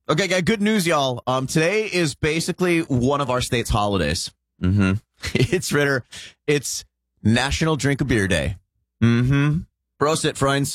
Okay, got good news, y'all. Today is basically one of our state's holidays. Mm-hmm. It's Ritter. It's National Drink a Beer Day. Mm-hmm. Prosit, friends.